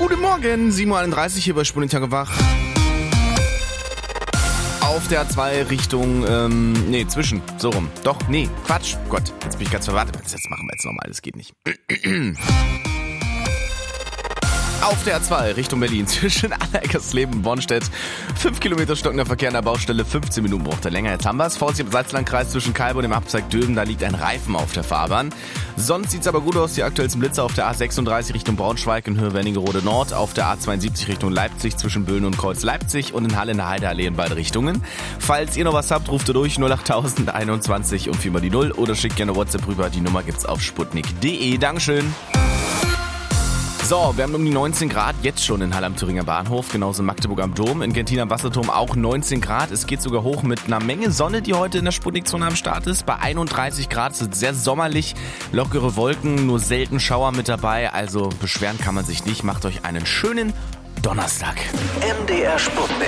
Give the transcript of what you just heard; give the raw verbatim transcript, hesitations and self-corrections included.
Guten Morgen, sieben Uhr einunddreißig hier bei Sputnik Tag und Wach. Auf der A zwei Richtung, ähm, nee, zwischen, so rum. Doch, nee, Quatsch. Gott, jetzt bin ich ganz verwartet. Jetzt machen wir jetzt nochmal, das geht nicht. Auf der A zwei Richtung Berlin zwischen Allereckersleben und Bornstedt. fünf Kilometer stockender Verkehr an der Baustelle, fünfzehn Minuten braucht er länger. Jetzt haben wir es. Vorsicht im Salzlandkreis zwischen Kalbe und dem Abzweig Döben, da liegt ein Reifen auf der Fahrbahn. Sonst sieht's aber gut aus. Die aktuellsten Blitzer auf der A sechsunddreißig Richtung Braunschweig in Höhe Wernigerode Nord, auf der A zweiundsiebzig Richtung Leipzig zwischen Böhlen und Kreuz Leipzig und in Halle in der Heideallee in beide Richtungen. Falls ihr noch was habt, ruft ihr durch null acht einundzwanzig und viermal die Null oder schickt gerne WhatsApp rüber. Die Nummer gibt's auf sputnik punkt de. Dankeschön. So, wir haben um die neunzehn Grad jetzt schon in Halle am Thüringer Bahnhof, genauso in Magdeburg am Dom, in Gentin am Wasserturm auch neunzehn Grad. Es geht sogar hoch mit einer Menge Sonne, die heute in der Sputnik-Zone am Start ist. Bei einunddreißig Grad, es ist sehr sommerlich, lockere Wolken, nur selten Schauer mit dabei. Also beschweren kann man sich nicht. Macht euch einen schönen Donnerstag. M D R Sputnik.